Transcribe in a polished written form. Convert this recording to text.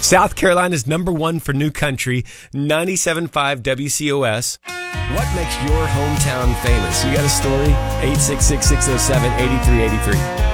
South Carolina's number one for new country, 97.5 WCOS. What makes your hometown famous? You got a story? 866-607-8383.